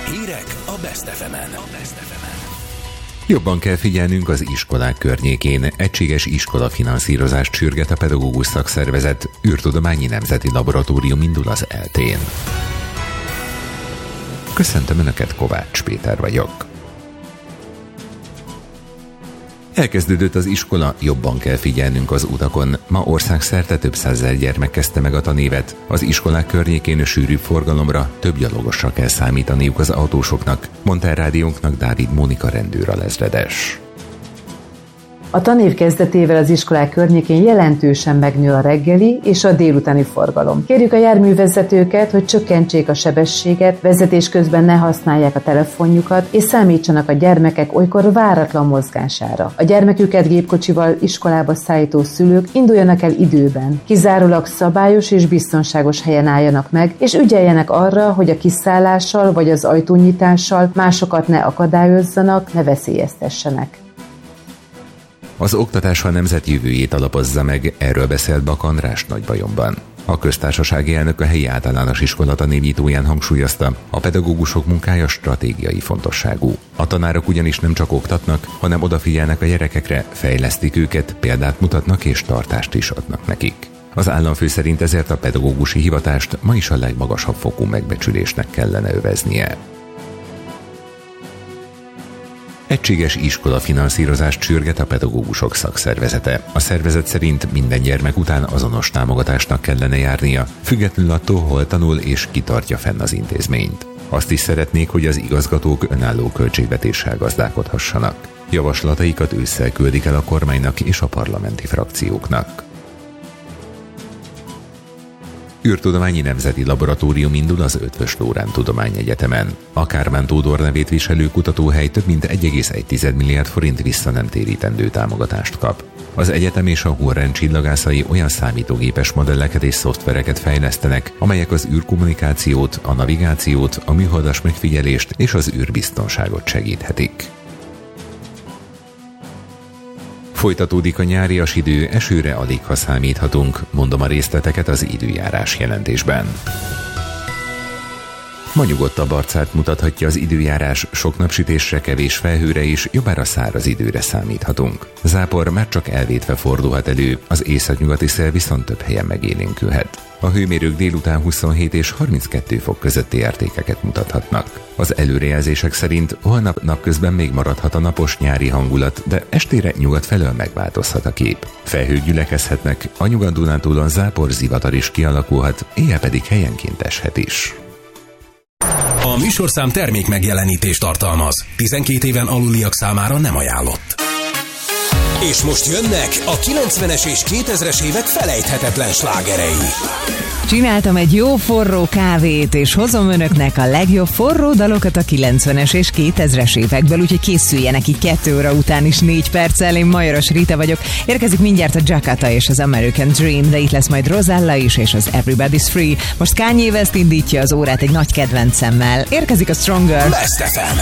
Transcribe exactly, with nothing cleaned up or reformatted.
Hírek a Best ef emen. Jobban kell figyelnünk az iskolák környékén. Egységes iskolafinanszírozást sürget a pedagógus szakszervezet. űrtudományi nemzeti laboratórium indul az eltén. Köszöntöm Önöket, Kovács Péter vagyok. Elkezdődött az iskola, jobban kell figyelnünk az utakon. Ma országszerte több százezer gyermek kezdte meg a tanévet. Az iskolák környékén sűrűbb forgalomra, több gyalogosra kell számítaniuk az autósoknak, mondta el rádiónknak Dávid Mónika rendőralezredes. A tanév kezdetével az iskolák környékén jelentősen megnő a reggeli és a délutáni forgalom. Kérjük a járművezetőket, hogy csökkentsék a sebességet, vezetés közben ne használják a telefonjukat, és számítsanak a gyermekek olykor váratlan mozgására. A gyermeküket gépkocsival iskolába szállító szülők induljanak el időben, kizárólag szabályos és biztonságos helyen álljanak meg, és ügyeljenek arra, hogy a kiszállással vagy az ajtónyitással másokat ne akadályozzanak, ne veszélyeztessenek. Az oktatás a nemzet jövőjét alapozza meg, erről beszélt Bak András Nagybajomban. A köztársasági elnök a helyi általános iskola tanévnyitóján hangsúlyozta, a pedagógusok munkája stratégiai fontosságú. A tanárok ugyanis nem csak oktatnak, hanem odafigyelnek a gyerekekre, fejlesztik őket, példát mutatnak és tartást is adnak nekik. Az államfő szerint ezért a pedagógusi hivatást ma is a legmagasabb fokú megbecsülésnek kellene öveznie. Egységes iskolafinanszírozást sürget a pedagógusok szakszervezete. A szervezet szerint minden gyermek után azonos támogatásnak kellene járnia, függetlenül attól, hol tanul és ki tartja fenn az intézményt. Azt is szeretnék, hogy az igazgatók önálló költségvetéssel gazdálkodhassanak. Javaslataikat ősszel küldik el a kormánynak és a parlamenti frakcióknak. űrtudományi nemzeti laboratórium indul az Eötvös Loránd Tudományegyetemen. A Kármán Tódor nevét viselő kutatóhely több mint egy egész egy milliárd forint vissza nem térítendő támogatást kap. Az egyetem és a Hurren csillagászai olyan számítógépes modelleket és szoftvereket fejlesztenek, amelyek az űrkommunikációt, a navigációt, a műholdas megfigyelést és az űrbiztonságot segíthetik. Folytatódik a nyárias idő, esőre alig ha számíthatunk, mondom a részleteket az időjárás jelentésben. Ma nyugodtabb arcát mutathatja az időjárás, sok napsütésre, kevés felhőre és jobbára száraz időre számíthatunk. Zápor már csak elvétve fordulhat elő, az északnyugati szél viszont több helyen megélénkülhet. A hőmérők délután huszonhét és harminckettő fok közötti értékeket mutathatnak. Az előrejelzések szerint holnap napközben még maradhat a napos nyári hangulat, de estére nyugat felől megváltozhat a kép. Felhők gyülekezhetnek, a Nyugat-Dunántúlon zápor, zivatar is kialakulhat, éjjel pedig helyenként eshet is. A műsorszám termék megjelenítést tartalmaz. tizenkét éven aluliak számára nem ajánlott. És most jönnek a kilencvenes és kétezres évek felejthetetlen slágerei. Csináltam egy jó forró kávét, és hozom önöknek a legjobb forró dalokat a kilencvenes és kétezres évekből, úgyhogy készüljenek így kettő óra után is négy perccel. Én Majoros Rita vagyok. Érkezik mindjárt a Jakata és az American Dream, de itt lesz majd Rosella is, és az Everybody's Free. Most Kanye West indítja az órát egy nagy kedvencemmel. Érkezik a Stronger. Best ef em.